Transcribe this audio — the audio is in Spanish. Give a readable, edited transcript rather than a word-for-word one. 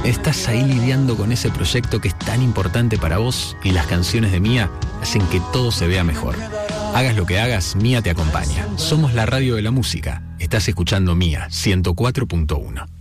Estás ahí lidiando con ese proyecto que es tan importante para vos y las canciones de Mía hacen que todo se vea mejor. Hagas lo que hagas, Mía te acompaña. Somos la radio de la música. Estás escuchando Mía 104.1.